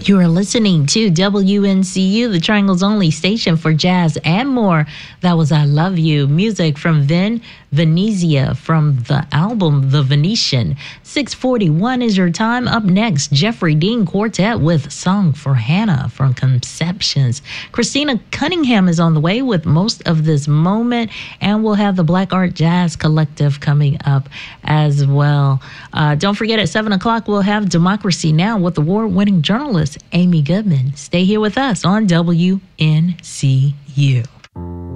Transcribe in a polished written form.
You are listening to WNCU, the Triangle's only station for jazz and more. That was I Love You, music from Venezia from the album The Venetian. 6:41 is your time. Up next, Jeffrey Dean Quartet with Song for Hannah from Conceptions. Christina Cunningham is on the way with Most of This Moment, and we'll have the Black Art Jazz Collective coming up as well. Don't forget, at 7 o'clock, we'll have Democracy Now! With award-winning journalist Amy Goodman. Stay here with us on WNCU.